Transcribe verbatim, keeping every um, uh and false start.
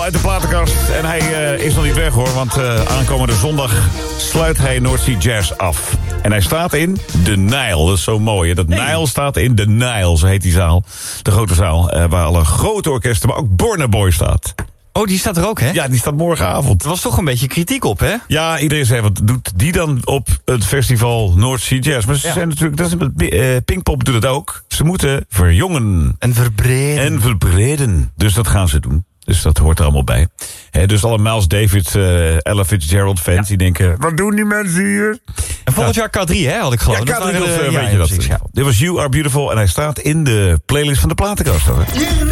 uit de platenkast. En hij uh, is nog niet weg hoor, want uh, aankomende zondag sluit hij Noordzee Jazz af. En hij staat in de Nile, dat is zo mooi. Hè? Dat hey. Nile staat in de Nile, zo heet die zaal. De grote zaal, uh, waar alle grote orkesten, maar ook Burna Boy staat. Oh, die staat er ook, hè? Ja, die staat morgenavond. Er was toch een beetje kritiek op, hè? Ja, iedereen zei, wat doet die dan op het festival Noordzee Jazz? Maar ze ja. zijn natuurlijk, dat is, uh, Pinkpop doet het ook. Ze moeten verjongen. En verbreden. En verbreden. Dus dat gaan ze doen. Dus dat hoort er allemaal bij. He, dus alle Miles Davis, uh, Ella Fitzgerald fans ja. die denken, wat doen die mensen hier? En volgend jaar K drie, hè, had ik geloof. Ja, K drie, dat, uh, ja, weet je dat. Ja. Dit was You Are Beautiful en hij staat in de playlist van de platenkast.